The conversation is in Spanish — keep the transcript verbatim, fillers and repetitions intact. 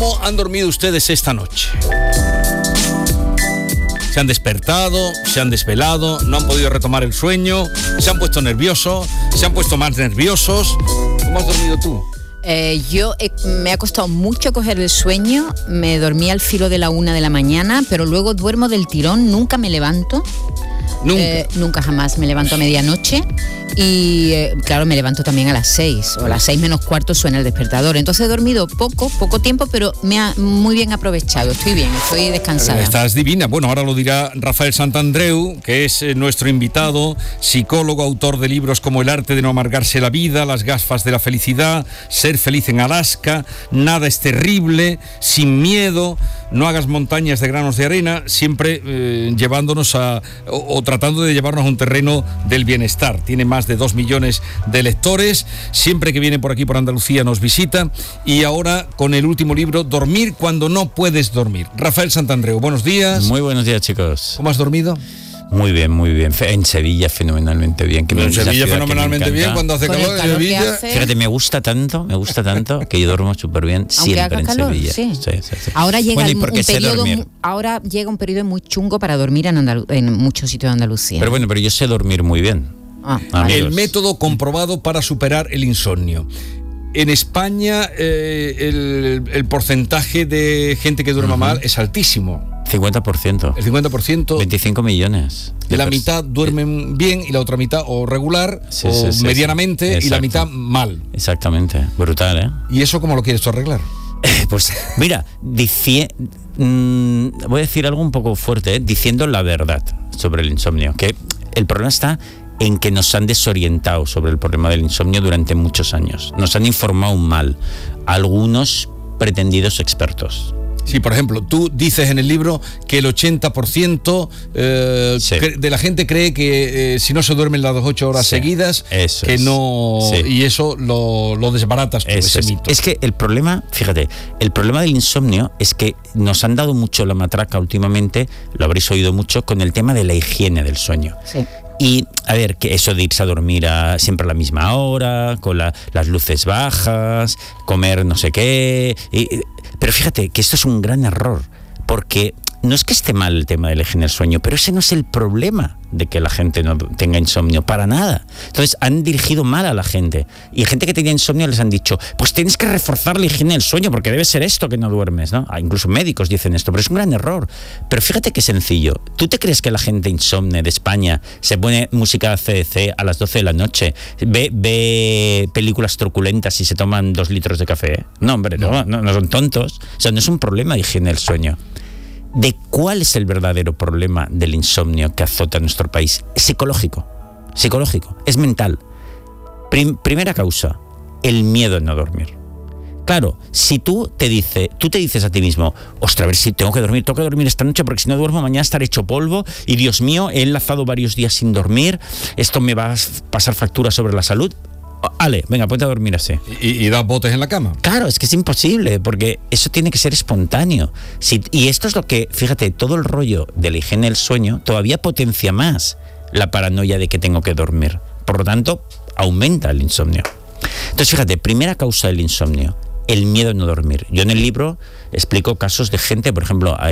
¿Cómo han dormido ustedes esta noche? ¿Se han despertado? ¿Se han desvelado? ¿No han podido retomar el sueño? ¿Se han puesto nerviosos? ¿Se han puesto más nerviosos? ¿Cómo has dormido tú? Eh, yo eh, me ha costado mucho coger el sueño, me dormí al filo de la una de la mañana, pero luego duermo del tirón, nunca me levanto. Nunca. Eh, nunca jamás me levanto a medianoche y eh, claro, me levanto también a las seis o a las seis menos cuarto suena el despertador. Entonces he dormido poco, poco tiempo, pero me ha muy bien aprovechado. Estoy bien, estoy descansada. Estás divina. Bueno, ahora lo dirá Rafael Santandreu, que es eh, nuestro invitado, psicólogo, autor de libros como El arte de no amargarse la vida, Las gafas de la felicidad, Ser feliz en Alaska, Nada es terrible, Sin miedo, No hagas montañas de granos de arena, siempre eh, llevándonos a o, o tratando de llevarnos a un terreno del bienestar. Tiene más de dos millones de lectores, siempre que viene por aquí por Andalucía nos visita, y ahora con el último libro, Dormir cuando no puedes dormir. Rafael Santandreu, buenos días. Muy buenos días, chicos. ¿Cómo has dormido? Muy bien, muy bien. En Sevilla fenomenalmente bien. Que en Sevilla fenomenalmente bien cuando hace calor. calor Sevilla. hace... Fíjate, me gusta tanto, me gusta tanto que yo duermo súper bien siempre en calor, Sevilla. Sí. Sí, sí, sí. Ahora llega bueno, un, un periodo, dormir. ahora llega un periodo muy chungo para dormir en, Andalu- en muchos sitios de Andalucía. Pero bueno, pero yo sé dormir muy bien. Ah, Amigos. El método comprobado para superar el insomnio. En España eh, el, el porcentaje de gente que duerma uh-huh. mal es altísimo. cincuenta por ciento. El cincuenta por ciento. veinticinco millones. De la mitad duermen bien y la otra mitad o regular sí, o sí, sí, medianamente sí. y la mitad mal. Exactamente. Brutal, ¿eh? ¿Y eso cómo lo quieres tú arreglar? Pues mira, dici- mmm, voy a decir algo un poco fuerte, ¿eh? Diciendo la verdad sobre el insomnio. Que el problema está en que nos han desorientado sobre el problema del insomnio durante muchos años. Nos han informado mal algunos pretendidos expertos. Sí, por ejemplo, tú dices en el libro que el ochenta por ciento eh, sí. de la gente cree que eh, si no se duermen las ocho horas sí. seguidas, eso que es. no... Sí. Y eso lo, lo desbaratas tú, ese es. mito. Es que el problema, fíjate, el problema del insomnio es que nos han dado mucho la matraca últimamente, lo habréis oído mucho, con el tema de la higiene del sueño. Sí. Y, a ver, que eso de irse a dormir a, siempre a la misma hora, con la, las luces bajas, comer no sé qué... Y, pero fíjate que esto es un gran error, porque no es que esté mal el tema de la higiene del sueño, pero ese no es el problema de que la gente no tenga insomnio, para nada. Entonces han dirigido mal a la gente, y gente que tenía insomnio les han dicho, pues tienes que reforzar la higiene del sueño porque debe ser esto que no duermes, ¿no? Ah, incluso médicos dicen esto, pero es un gran error. Pero fíjate qué sencillo, ¿tú te crees que la gente insomne de España se pone música C D C a las doce de la noche, ve, ve películas truculentas y se toman dos litros de café? No, hombre, no, no, no son tontos. O sea, no es un problema de higiene del sueño. ¿De cuál es el verdadero problema del insomnio que azota a nuestro país? Es psicológico, psicológico, es mental. Prim- primera causa, el miedo a no dormir. Claro, si tú te dices, tú te dices a ti mismo, ostras, a ver si tengo que dormir, tengo que dormir esta noche porque si no duermo mañana estaré hecho polvo y Dios mío, he enlazado varios días sin dormir, esto me va a pasar factura sobre la salud. Ale, venga, ponte a dormir así. ¿Y, y das botes en la cama? Claro, es que es imposible, porque eso tiene que ser espontáneo. Si, y esto es lo que, fíjate, todo el rollo de la higiene del sueño todavía potencia más la paranoia de que tengo que dormir. Por lo tanto, aumenta el insomnio. Entonces, fíjate, primera causa del insomnio, el miedo a no dormir. Yo en el libro explico casos de gente, por ejemplo, hay